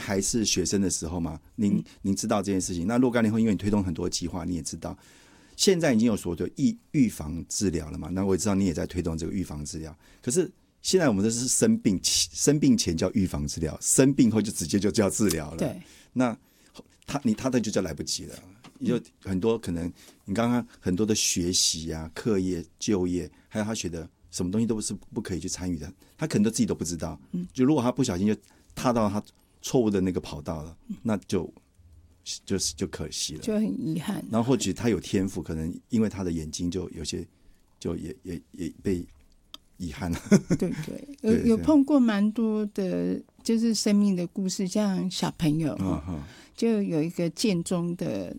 还是学生的时候嘛，您知道这件事情。那若干年后，因为你推动很多计划，你也知道，现在已经有所谓的预防治疗了嘛。那我也知道你也在推动这个预防治疗。可是现在我们这是生病前叫预防治疗，生病后就直接就叫治疗了。 对， 那他的就叫来不及了。有很多可能，你刚刚很多的学习啊、课业、就业，还有他学的什么东西都是不可以去参与的，他可能都自己都不知道。就如果他不小心就踏到他错误的那个跑道了，那就可惜了， 就很遗憾。 然后或许他有天赋，可能因为他的眼睛就有些就也被遗憾了。 对对，有碰过蛮多的，就是生命的故事，像小朋友，就有一个建中的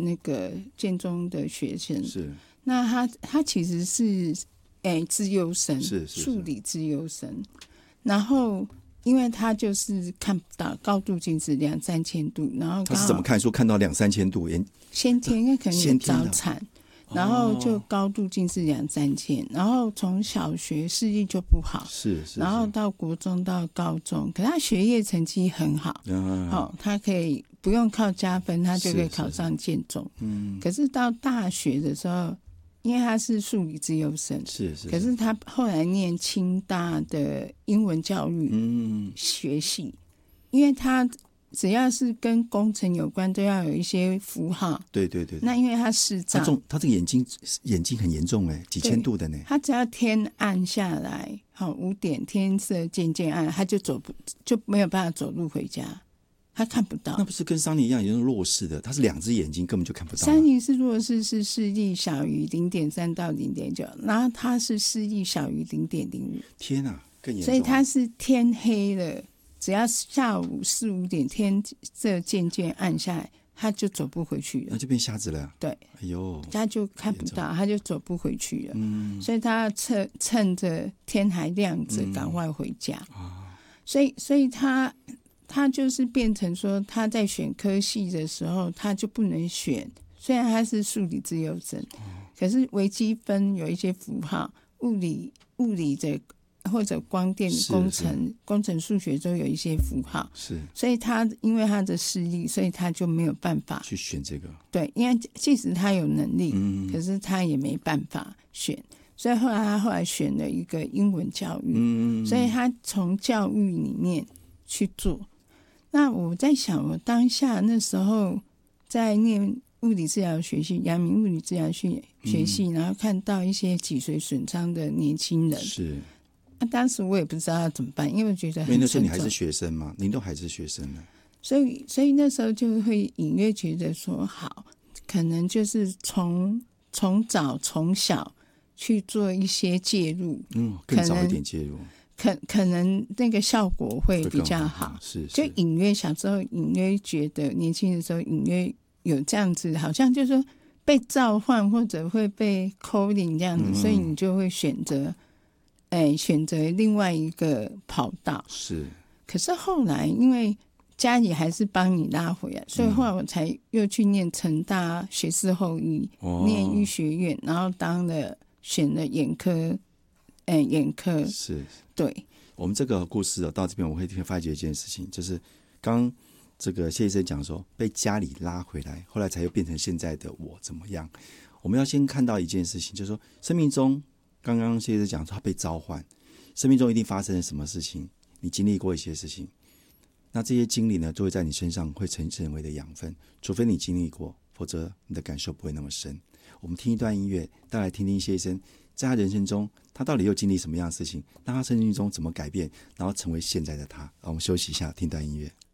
学生，是，那他其实是资优生，是数理资优生，然后因为他就是看不到，高度近视2-3千度，然后他是怎么看书看到2-3千度？ 先天应该可能有早产，然后就高度近视2-3千，然后从小学视力就不好，是，然后到国中到高中，可是他学业成绩很好，他可以不用靠加分，他就可以考上建中。可是到大学的时候，因为他是数理资优生，可是他后来念清大的英文教育学系，因为他只要是跟工程有关，都要有一些符号。对。那因为他视障， 他这个眼睛很严重几千度的呢。 他只要天暗下来，5点天色渐渐暗，他就没有办法走路回家。他看不到。 那不是跟桑尼一样也是弱视的？他是2只眼睛根本就看不到。 桑尼是弱视，是视力小于0.3到0.9，然后他是视力小于0.05。 天啊，更严重。 所以他是天黑了，只要下午4-5点天色渐渐暗下来，他就走不回去了， 那就变瞎子了。 对， 哎呦， 他就看不到，他就走不回去了。所以他要趁着天还亮着赶快回家。所以他就是变成说，他在选科系的时候，他就不能选。虽然他是数理资优生，可是微积分有一些符号，物理的或者光电工程数学都有一些符号，所以他因为他的视力，所以他就没有办法去选这个。 对，因为即使他有能力，可是他也没办法选。所以他后来选了一个英文教育，所以他从教育里面去做。那我在想，我当下那时候在念物理治疗学系，阳明物理治疗学系，然后看到一些脊髓损伤的年轻人，是。当时我也不知道要怎么办，因为我觉得很沉重。因为那时候你还是学生嘛，您都还是学生呢， 所以那时候就会隐约觉得说，好，可能就是从小去做一些介入， 更早一点介入。 可能那个效果会比较好，是就隐约小时候隐约觉得年轻的时候隐约有这样子，好像就是说被召唤或者会被 calling 这样子，所以你就会选择另外一个跑道。是，可是后来因为家里还是帮你拉回来，所以后来我才又去念成大学士后医，念医学院，然后选了眼科。眼科是对。 我们这个故事到这边，我会发觉一件事情，就是刚这个谢医生讲说被家里拉回来，后来才又变成现在的我怎么样。我们要先看到一件事情，就是说生命中，刚刚谢医生讲说他被召唤，生命中一定发生了什么事情，你经历过一些事情，那这些经历呢，都会在你身上会成为的养分，除非你经历过，否则你的感受不会那么深。我们听一段音乐，再来听听谢医生在他人生中，他到底又经历什么样的事情，让他生命中怎么改变，然后成为现在的他。我们休息一下，听段音乐。